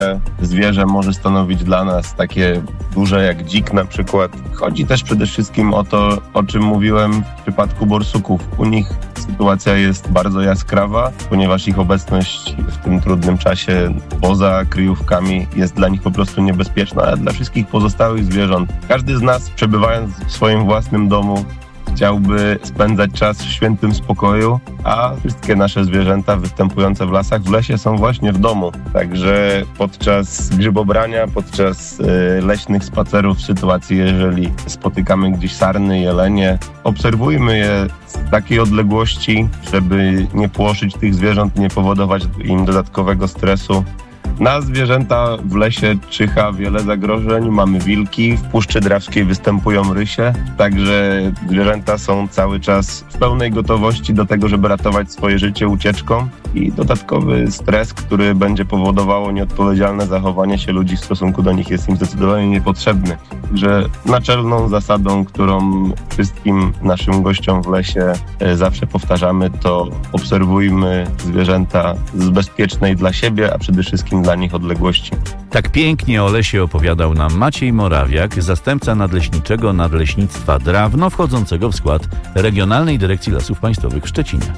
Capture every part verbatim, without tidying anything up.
zwierzę może stanowić dla nas takie duże jak dzik na przykład. Chodzi też przede wszystkim o to, o czym mówiłem w przypadku borsuków. U nich sytuacja jest bardzo jaskrawa, ponieważ ich obecność w tym trudnym czasie poza kryjówkami jest dla nich po prostu niebezpieczna, ale dla wszystkich pozostałych zwierząt. Każdy z nas, przebywając w swoim własnym domu, chciałby spędzać czas w świętym spokoju, a wszystkie nasze zwierzęta występujące w lasach, w lesie są właśnie w domu. Także podczas grzybobrania, podczas y, leśnych spacerów, w sytuacji, jeżeli spotykamy gdzieś sarny, jelenie, obserwujmy je z takiej odległości, żeby nie płoszyć tych zwierząt, nie powodować im dodatkowego stresu. Na zwierzęta w lesie czyha wiele zagrożeń. Mamy wilki, w Puszczy Drawskiej występują rysie, także zwierzęta są cały czas w pełnej gotowości do tego, żeby ratować swoje życie ucieczką i dodatkowy stres, który będzie powodowało nieodpowiedzialne zachowanie się ludzi w stosunku do nich, jest im zdecydowanie niepotrzebny. Także naczelną zasadą, którą wszystkim naszym gościom w lesie zawsze powtarzamy, to obserwujmy zwierzęta z bezpiecznej dla siebie, a przede wszystkim dla nich odległości. Tak pięknie o lesie opowiadał nam Maciej Morawiak, zastępca nadleśniczego Nadleśnictwa Drawno, wchodzącego w skład Regionalnej Dyrekcji Lasów Państwowych w Szczecinie.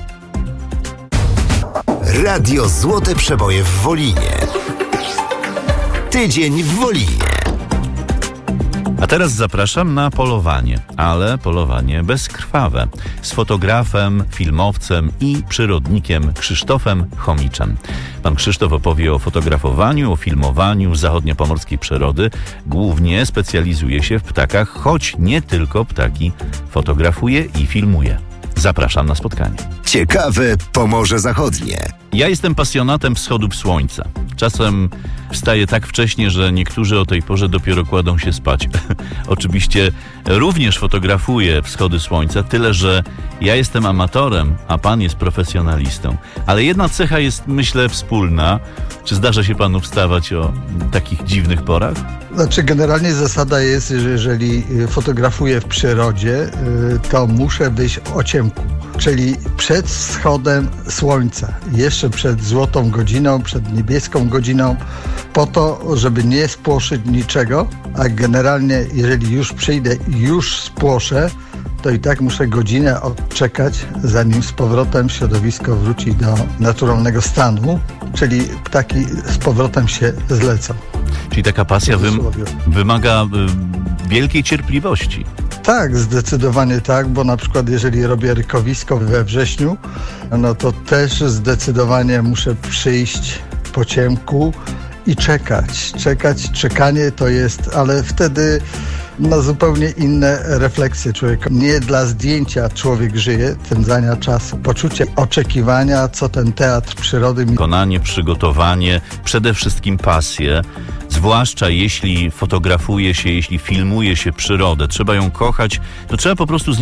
Radio Złote Przeboje w Wolinie. Tydzień w Wolinie. A teraz zapraszam na polowanie, ale polowanie bezkrwawe, z fotografem, filmowcem i przyrodnikiem Krzysztofem Chomiczem. Pan Krzysztof opowie o fotografowaniu, o filmowaniu zachodniopomorskiej przyrody. Głównie specjalizuje się w ptakach, choć nie tylko ptaki fotografuje i filmuje. Zapraszam na spotkanie. Ciekawe Pomorze Zachodnie. Ja jestem pasjonatem wschodów słońca. Czasem wstaję tak wcześnie, że niektórzy o tej porze dopiero kładą się spać. Oczywiście również fotografuję wschody słońca, tyle że ja jestem amatorem, a pan jest profesjonalistą. Ale jedna cecha jest, myślę, wspólna. Czy zdarza się panu wstawać o takich dziwnych porach? Znaczy, generalnie zasada jest, że jeżeli fotografuję w przyrodzie, to muszę wyjść o ciemku, czyli przed wschodem słońca, jeszcze przed złotą godziną, przed niebieską godziną, po to, żeby nie spłoszyć niczego, a generalnie jeżeli już przyjdę i już spłoszę, to i tak muszę godzinę odczekać, zanim z powrotem środowisko wróci do naturalnego stanu, czyli ptaki z powrotem się zlecą. Czyli taka pasja wym- wymaga y, wielkiej cierpliwości. Tak, zdecydowanie tak, bo na przykład jeżeli robię rykowisko we wrześniu, no to też zdecydowanie muszę przyjść po ciemku i czekać. Czekać, czekanie to jest, ale wtedy na zupełnie inne refleksje człowieka. Nie dla zdjęcia człowiek żyje, spędzania czasu, poczucie oczekiwania, co ten teatr przyrody mi... Wykonanie, przygotowanie, przede wszystkim pasję, zwłaszcza jeśli fotografuje się, jeśli filmuje się przyrodę, trzeba ją kochać, to trzeba po prostu z